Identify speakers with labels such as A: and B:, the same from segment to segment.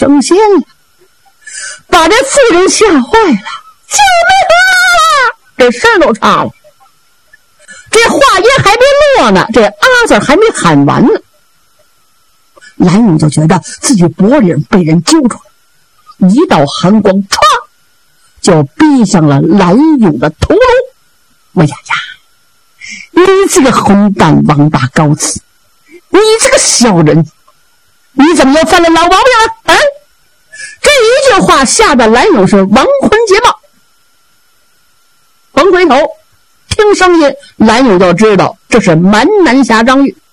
A: 升仙了，把这妇人吓坏了，救命啊！这声都岔了，这话音还没落呢，这啊字还没喊完呢，蓝勇就觉得自己脖领被人揪住了，一道寒光唰就逼向了蓝勇的头颅。哎呀呀，你这个混蛋王八羔子，你这个小人，你怎么又犯了老毛病了啊？这一句话吓得蓝勇是亡魂皆冒。甭回头听声音，蓝勇就知道这是蛮南侠张玉。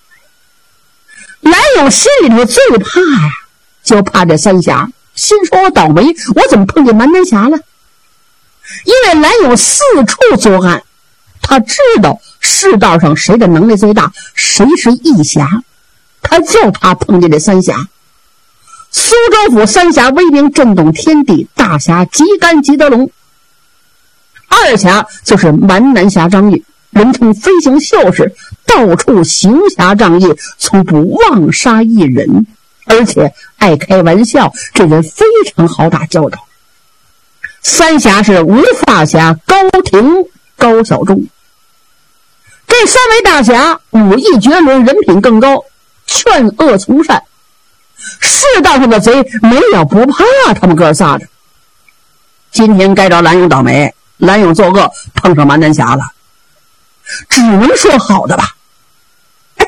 A: 蓝勇心里头最怕呀，就怕这三峡，心说我倒霉，我怎么碰见蛮南侠了？因为蓝勇四处作案，他知道世道上谁的能力最大，谁是义侠，他就怕碰见这三峡。苏州府三峡威名震动天地，大侠吉干吉德龙，二侠就是蛮南侠张玉，人称飞行秀士，到处行侠仗义，从不妄杀一人，而且爱开玩笑，这人非常好打交道。三侠是吴发侠、高廷、高小忠，这三位大侠武艺绝伦，人品更高，劝恶从善，世道上的贼没有不怕他们哥仨的。今天该找蓝勇倒霉，蓝勇作恶碰上蛮南侠了，只能说好的吧。哎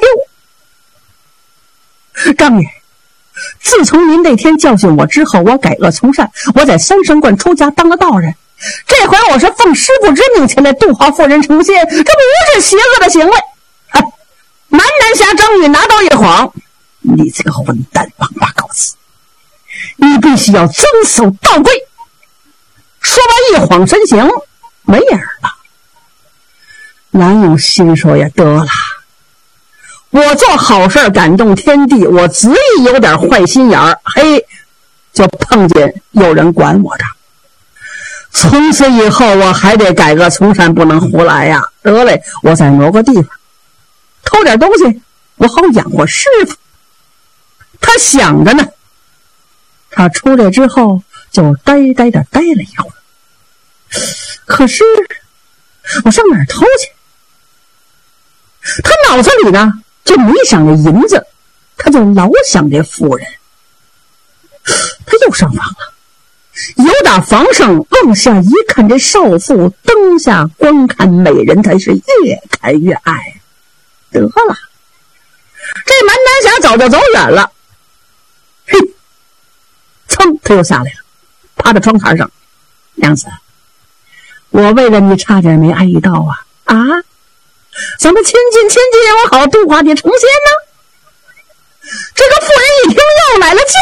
A: 呦，张爷，自从您那天教训我之后，我改恶从善，我在三圣观出家当了道人，这回我是奉师傅之命前来度化妇人成仙，这不是邪恶的行为。蛮南侠张玉拿刀一晃，你这个混蛋王八羔子，你必须要遵守道规。说完一晃身形，没影了。蓝勇心说也得了，我做好事感动天地，我执意有点坏心眼儿，嘿，就碰见有人管我的。从此以后我还得改恶从善，不能胡来呀。得嘞，我再挪个地方偷点东西，我好养活师傅。他想着呢，他出来之后就呆呆的待了一会儿。可是我上哪儿偷去？他脑子里呢就没想着银子，他就老想这妇人。他又上房了，由打房上往下一看，这少妇灯下观看美人，他是越看越爱。得了，这蛮南侠早就走远了。嘿，噌，他又下来了，趴在窗台上。娘子，我为了你差点没挨一刀啊！啊，咱们亲近亲近，我好度化你成仙呢。这个妇人一听又来了，救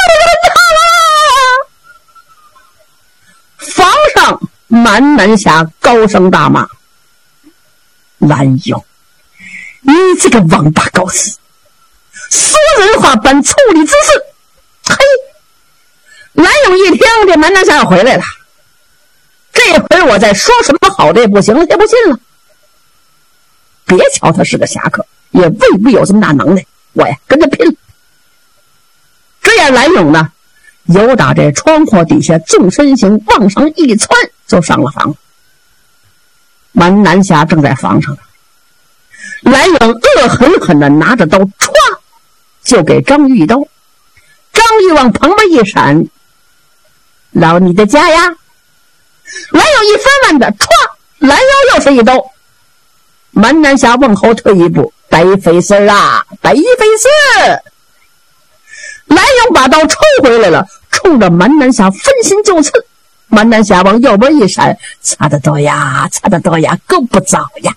A: 人他了！房上蛮南侠高声大骂：蓝勇，你这个王八羔子，说人话般处理之事！嘿，蓝勇一听这蛮南侠要回来了，这回我再说什么好的也不行了，也不信了。别瞧他是个侠客，也未必有这么大能耐，我呀跟他拼了。这样蓝勇呢，由打这窗户底下纵身形往上一窜，就上了房。蛮南侠正在房上呢，蓝勇恶狠狠地拿着刀，歘就给张玉一刀。张玉往旁边一闪，老你的家呀！蓝勇一翻腕的，歘，拦腰又是一刀。蛮南侠往后退一步，白费事啊，白费事！蓝勇把刀抽回来了，冲着蛮南侠分心就刺。蛮南侠往右边一闪，差得多呀，差得多呀，够不着呀！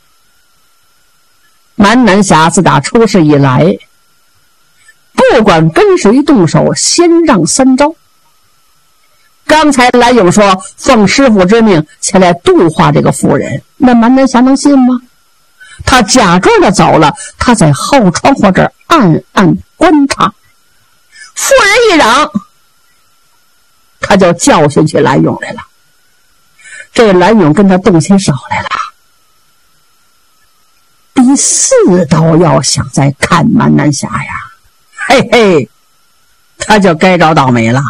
A: 蛮南侠自打出世以来，不管跟谁动手，先让三招。刚才蓝勇说奉师傅之命前来度化这个妇人，那蛮南侠能信吗？他假装的走了，他在后窗户这儿暗暗观察。妇人一嚷，他就教训起蓝勇来了。这蓝勇跟他动起手来了。第四刀要想再看蛮南侠呀，嘿嘿，他就该找倒霉了。